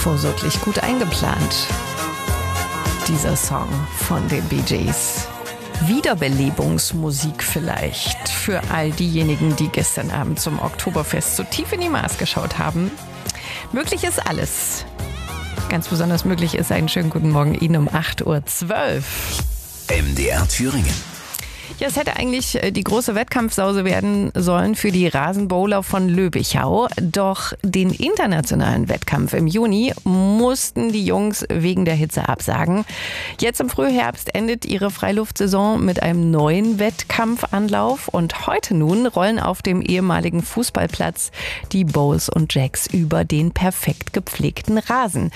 vorsorglich gut eingeplant. Dieser Song von den Bee Gees. Wiederbelebungsmusik vielleicht für all diejenigen, die gestern Abend zum Oktoberfest so tief in die Maas geschaut haben. Möglich ist alles. Ganz besonders möglich ist einen schönen guten Morgen Ihnen um 8.12 Uhr. MDR Thüringen. Ja, es hätte eigentlich die große Wettkampfsause werden sollen für die Rasenbowler von Löbichau. Doch den internationalen Wettkampf im Juni mussten die Jungs wegen der Hitze absagen. Jetzt im Frühherbst endet ihre Freiluftsaison mit einem neuen Wettkampfanlauf. Und heute nun rollen auf dem ehemaligen Fußballplatz die Bowls und Jacks über den perfekt gepflegten Rasen.